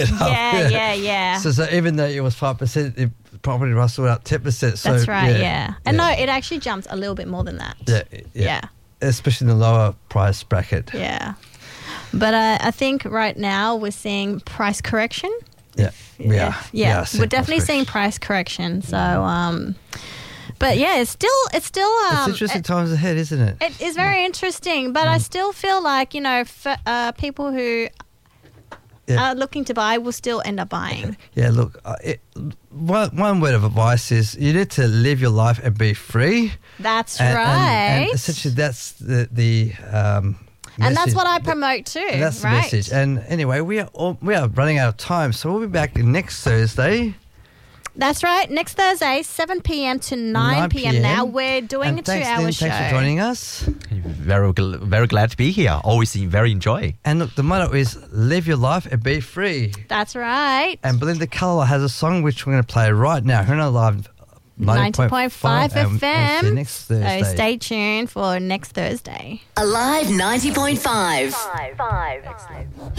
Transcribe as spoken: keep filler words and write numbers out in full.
it up. Yeah, yeah, yeah. So, so even though it was five percent, it probably rustled up ten percent. So, That's right, yeah. yeah. And yeah. no, it actually jumps a little bit more than that. Yeah, yeah. Yeah. Especially in the lower price bracket. Yeah. But uh, I think right now we're seeing price correction. Yeah, we Yeah, are. yeah. We are seeing We're definitely price seeing price correction. So, um, but yeah, it's still, it's still, It's um, interesting it, times ahead, isn't it? it is very interesting. But I still feel like, you know, for, uh, people who Yeah. are looking to buy will still end up buying. Yeah, look, uh, it, one, one word of advice is you need to live your life and be free. That's And, right. and, and essentially that's the, the um, And that's message. what I promote too. And that's right? the message. And anyway, we are all, we are running out of time, so we'll be back next Thursday. That's right. Next Thursday, seven p.m. to nine p.m. Now we're doing and a thanks, two-hour Lynn, show. Thanks for joining us. Very, gl- very glad to be here. Always very enjoy. And look, the motto is live your life and be free. That's right. And Belinda Carlisle has a song which we're going to play right now. Here on our live ninety point five and- F M. and see you next Thursday. So stay tuned for next Thursday. Alive ninety point five. Five. Five.